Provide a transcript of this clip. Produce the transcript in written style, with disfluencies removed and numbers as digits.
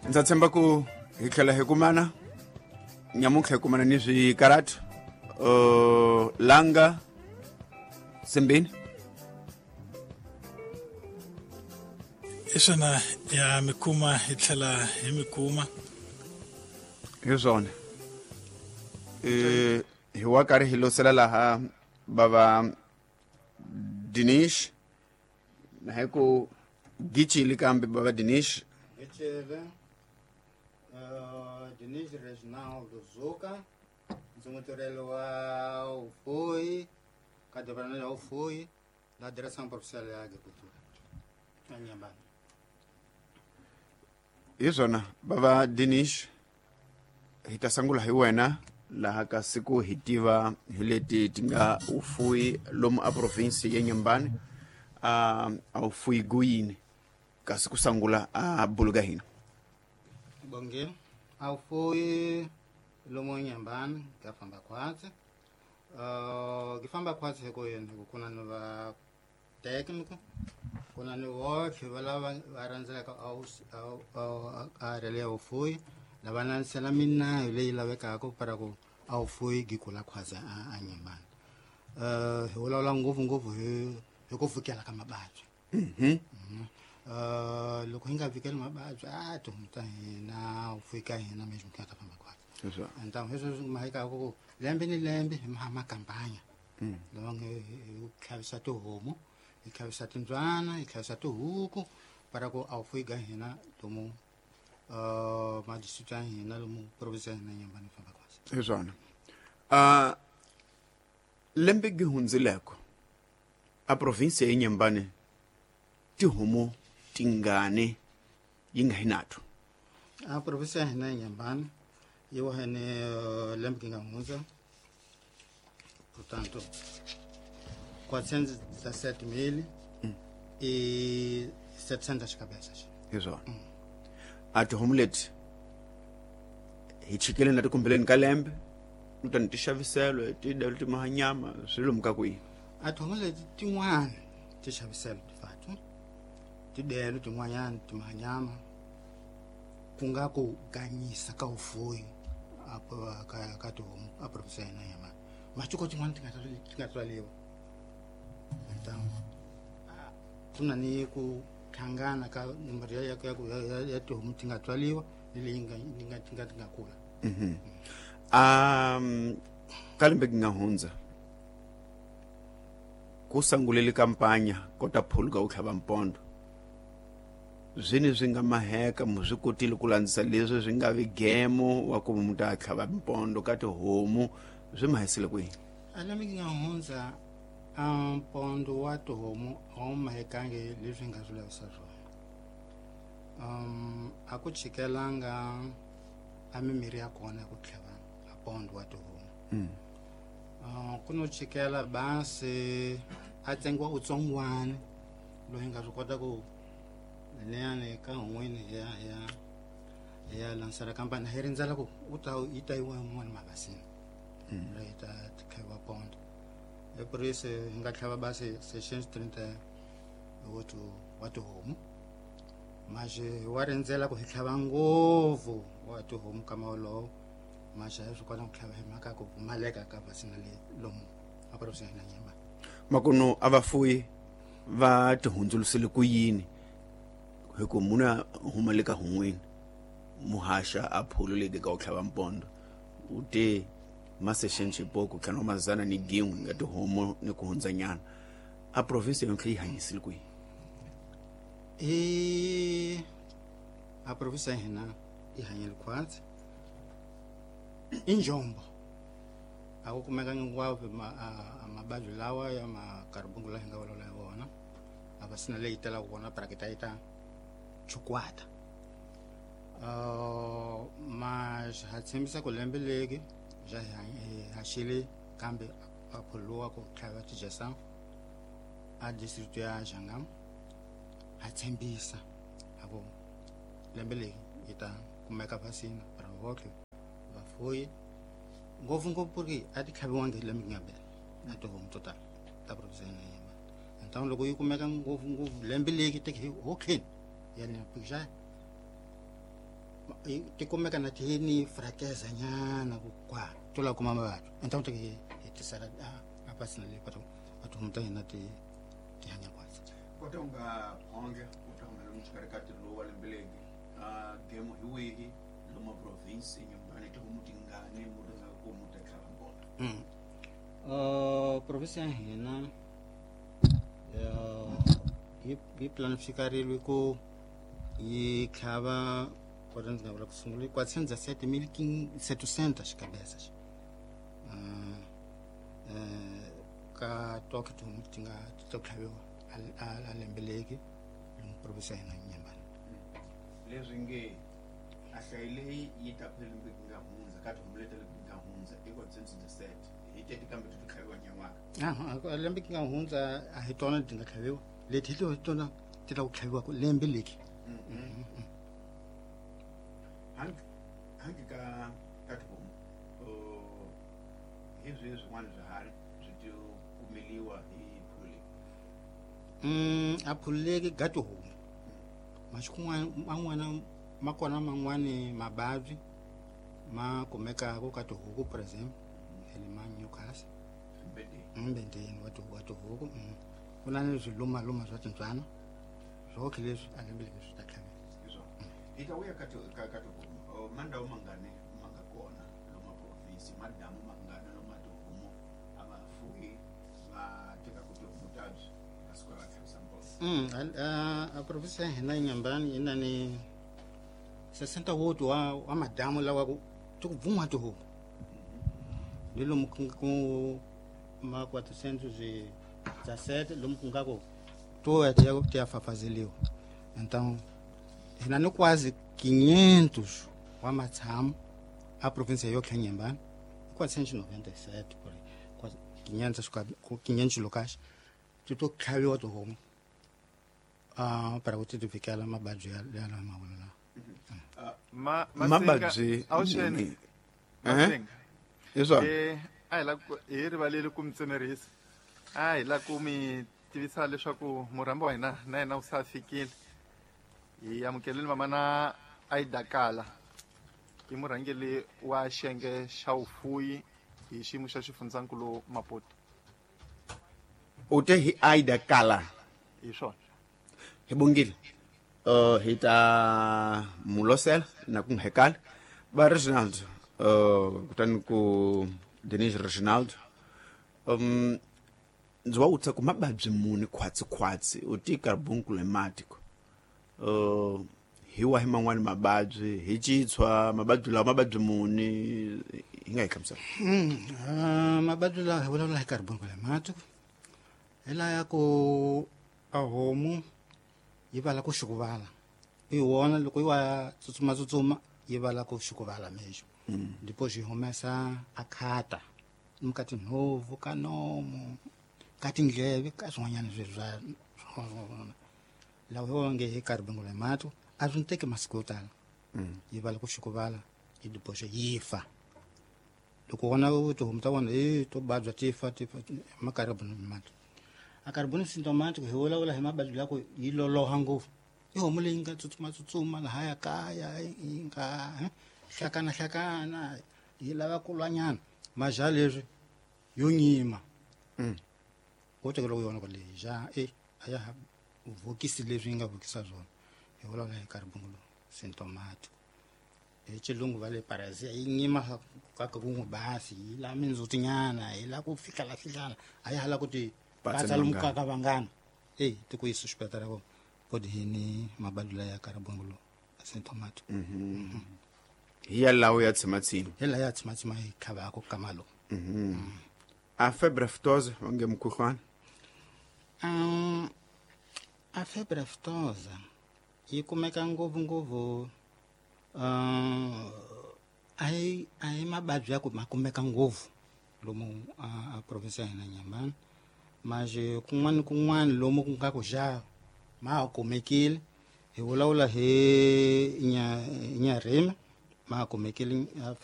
ndza tshemba ku hi tlhela hi kumana nyamuntlha hi kumana ni swikarati langa Simbini iswona ya mikuma hi tlhela hi mikuma hi swona hi wa karhi hi losela laha bava Dinesh na hi ku gicile kambe bava Dinesh Dinesh Reginaldo Zuka, desenvolvedor wa UFOI, cadastro da UFOI, da Direção Profissional da Agricultura. Anyambani. hi swona bava Dinesh hi ta sangula hi wena laha ka siku hi tiva hi leti ti nga ufuyi lomu a provinsi ya Nyambani a ufuyi guyini ka siku sangula a buluga hina Bongel, UFOI lomu Nyambani gafamba kwatse. Gifamba kwatse hiko yena kuna nova técnico, kuna ni wote valava varandzela a rele UFOI. Lava landzela minayo leyi lavekaka para ku a UFOI gikula khwaza a Nyambani. Hi vulavula ngopfungopfu hi ku fikela ka mababyi. Loko hi nga vikeli mababyi tihomu ta hina UFOI ka hina mesmo ka ta famba khwaza. Então heswo swi maheka ku lembe ni lembe hi makampanya. Lava hi khavisa tihomu, hi khavisa timbyana, hi khavisa tihuku para ku a UFOI ka hina lomu madisita hina lomu provinsi hina Nyambani famba kwasa. hi swona lembe gi hundzileko a provinsi ya Nyambani tihomu tingani yi nga hinatu A provinsi hina Nyambani yi wa hene lembe nga hundza portanto 417.000 e 700 cabeças. hi swona a tihomu leti hi chikile na tikumbeleni ka lembe utani ti xaviselo ti dalo ti mahanyama swi lomu ka kwihi A tihomu leti tin'wana ti xaviselo ti fatu ti delo tin'wanyana ti mahanyama ku nga ku ganyisa ka UFOI ka tihomu a provinsi hina Nyambani matiko tin'wana ti nga tswaliwa então kuna ni ku tlhangana ka number ya tihomu ti nga tswaliwa leyi nga kula. ka lembe gi nga hundza ku sanguleli kampanya kota phuluka u tlhava mpondo zwini swi nga maheka mu swi kotile ku landzisa leswi swi nga vi gemo wa ku mu ta tlhava mpondo ka tihomu swi mahesile kwihi A lembe gi nga hundza a mpondo wa tihomu a wu mahekangi leswi nga swi lavisa swona. A ku chikelanga a mimirhi ya kona ku tlhava a mpondo wa tihomu. Ku no chikela basi a tsengiwa utsongwana loyi nga swi kota ku leyani ka hun'wini ya lansela kampani hi rindzela ku yi ta yiwa yin'wana mavasini leyi ta tlhaviwa pondo epurisi hi nga tlhava basi section 30 wa tihomu maxe wa rindzela ku hi tlhava ngopfu wa tihomu kama wolowo maxa hi swi kota ku tlhava hi mhaka ku pfumaleka ka vasina le lomu a provinsi hina Nyambani. makuno a vafuyi va tihundzulusile ku yini hi ku muna huma le ka hun'wini muhaxa a pholo leki ka u tlhava mpondo u te maseshenship ku tlhana mazana ni gin'we nga tihomu ni ku hundzanyana a provinsi yontlhe yi hanyisile kwihi a provinsi hina yi hanyile khwatsi i Njombo a ku kumeka ngwavu mababyi lawa ya makaribungu la hi nga vulavula hi wona a vasina leyi tela ku vona prakita yi ta chukwata ma ha tshembisa ku lembe leki ja hi haxile kambe a phuluwa ku tlhava tijesan a district ya Jangam ha tshembisa a ku lembe leki yi ta kumeka vasina para votlhe vafuyi ngopfungopfu porque a ti tlhaviwangi lembe nga bela na tihomu to tala ta provinsi ya Nyambani. Então loko yi kumeka ngopfungopfu lembe leki teke hokheni ya ni pikisha ti kumeka na ti ni frakeza nyana kwa tola kuma mavabyi então ti tisala apa sina le pato atumta hina ti hanya kwasa kota unga onge utama lo mchikarikati lo wale mbelegi demo hiwihi lo ma province nyumbani to mutingane mudoza ko mutakhala mbona province ya hina yi planificarilwe ku yi khava kota ndzi nga vula ku sungula 407,700 cabeças ka toke tihomu ti nga to tlhaviwa a lembeleki lomu province ya hina nyambani leswi nge ahlayileyi yi ta phela mbe nga hundza ka tihomu leti nga hundza i 407 hi teti kambe ti tlhaviwa nyawaka lembe ki nga hundza a hi tona ti nga tlhaviwa leti hi tona ti ta ku tlhaviwa ku lembe leki hangi ka tihomu hi swihi swin'wana swiharhi swi ti kumeliwa hi phululeki a phululeki ga tihomu masiku man'wana ma kona man'wani mababyi ma kumekaka ka tihuku for example ele ma Newcastle mbendeni wa tihuku ku na ni swilumaluma swa timbyana swokhe leswi a lembe leswi swi ta tlhavela hi ta vuya ka tihomu mandawu mangani ma nga kona loma province madamu mangani loma tihomu a vafuwi va teka ku tihomu tabyi va suka va tlhavisa mbona a province ya hina Nyambani ina ni 60 woto wa madamu lawa ku ti ku bvun'wa tihomu ni lomu ku ma 417 lomu ku nga ku to ya ti ya fafazeliwa então hina ni quase 500 wa matshamo a province yo Kenya Nyambani 497 quase 500 lokaxi ti to tlhaviwa tihomu para ku ti fikela mababyi ya la mavula mababyi awusheni iswo a hi la hi rivaleli ku mi tsemerisa a hi la ku mi tivisa leswaku murhambi wa hina na yena u sa fikile hi amukeleni mamana Aida Kala i murhangeli wa xiyenge xa vufuwi hi xiyimo xa xifundzankulu Maputo u te hi Aida Kala hi swona hi bongile hi ta mulosela na ku hekala va Reginald kutani ku Denise Reginald ndzi wa utsa ku mababyi muni khwatsi u ti karbunkule matiko hi wa hi man'wani mababyi hi citshwa mababyi lawa mababyi muni hi nga hi hlamusela mababyi lawa hi vulavula hi karbunkule matiko hi la ya ku a homu yi vala ku xukuvala i wona loko yi wa tsutsuma yi vala ku xukuvala mexo ndipo xi humesa a khata lomu ka tinhovu ka nomu ka tindleve ka swin'wanyana sweswi swa lawa hi wonge hi karbunkule matiko a swi teki masiku yo tala yi vala ku xukuvala yi dipoxe yi fa loko wona tihomu ta vona to babya ti fa makarbunkule matiko a karbunkule sintomatiko hi vulavula hi mababyi lako yi loloha ngopfu i homu leyi nga tsutsuma lahaya kaya yi nga hlakana yi lava ku lwanyana maja leswi yo nyima wo tekela ku yona ku leyi ja a ya vukisi leswi yi nga vukisa swona hi vulavula hi karbunkule sintomatiko hi xilungu va le parazia yi nyima ka kun'we basi yi la mindzutinyana yi la ku fikala a ya hala ku ti patsa lomu ka vangana ti ku yi suspecta lako kodi hini mabadula ya karbunkule sintomatiko hi ya lawo ya tsematsini hi la ya tsematsima hi khavako kamalo a febre aftosa wange mkhuhlwana a febre aftosa yi kumeka ngopfu a hi mababyi ya ku ma kumeka ngopfu lomu a province ya hina Nyambani maje kun'wana lomu ku nga ku ja ma ha kumekile hi vulavula hi Nyarimi ma ha kumekile